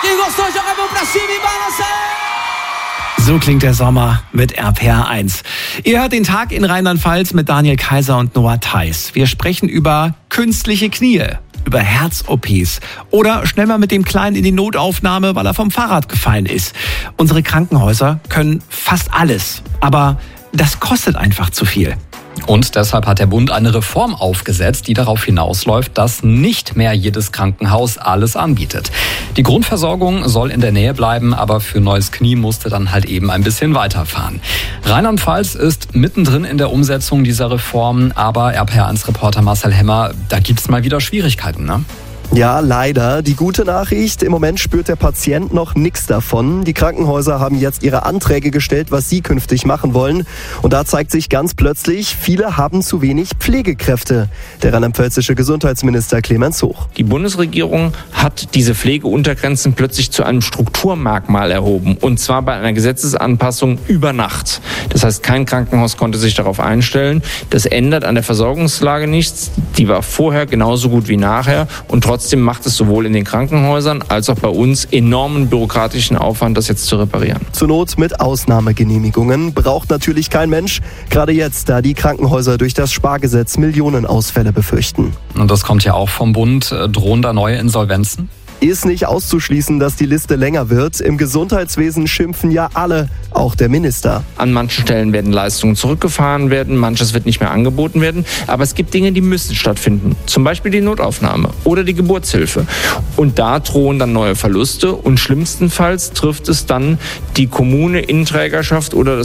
Quem gostou, joga a mão pra cima e balança! So klingt der Sommer mit RPR 1. Ihr hört den Tag in Rheinland-Pfalz mit Daniel Kaiser und Noah Theis. Wir sprechen über künstliche Knie, über Herz-OPs oder schnell mal mit dem Kleinen in die Notaufnahme, weil er vom Fahrrad gefallen ist. Unsere Krankenhäuser können fast alles, aber das kostet einfach zu viel. Und deshalb hat der Bund eine Reform aufgesetzt, die darauf hinausläuft, dass nicht mehr jedes Krankenhaus alles anbietet. Die Grundversorgung soll in der Nähe bleiben, aber für neues Knie musste dann halt eben ein bisschen weiterfahren. Rheinland-Pfalz ist mittendrin in der Umsetzung dieser Reform, aber RPR1-Reporter Marcel Hemmer, da gibt's mal wieder Schwierigkeiten, ne? Ja, leider. Die gute Nachricht, im Moment spürt der Patient noch nichts davon. Die Krankenhäuser haben jetzt ihre Anträge gestellt, was sie künftig machen wollen. Und da zeigt sich ganz plötzlich, viele haben zu wenig Pflegekräfte. Der rheinland-pfälzische Gesundheitsminister Clemens Hoch. Die Bundesregierung hat diese Pflegeuntergrenzen plötzlich zu einem Strukturmerkmal erhoben. Und zwar bei einer Gesetzesanpassung über Nacht. Das heißt, kein Krankenhaus konnte sich darauf einstellen. Das ändert an der Versorgungslage nichts. Die war vorher genauso gut wie nachher. Und trotzdem macht es sowohl in den Krankenhäusern als auch bei uns enormen bürokratischen Aufwand, das jetzt zu reparieren. Zur Not mit Ausnahmegenehmigungen braucht natürlich kein Mensch. Gerade jetzt, da die Krankenhäuser durch das Spargesetz Millionenausfälle befürchten. Und das kommt ja auch vom Bund. Drohen da neue Insolvenzen? Ist nicht auszuschließen, dass die Liste länger wird. Im Gesundheitswesen schimpfen ja alle, auch der Minister. An manchen Stellen werden Leistungen zurückgefahren werden, manches wird nicht mehr angeboten werden. Aber es gibt Dinge, die müssen stattfinden. Zum Beispiel die Notaufnahme oder die Geburtshilfe. Und da drohen dann neue Verluste und schlimmstenfalls trifft es dann die Kommune in Trägerschaft oder das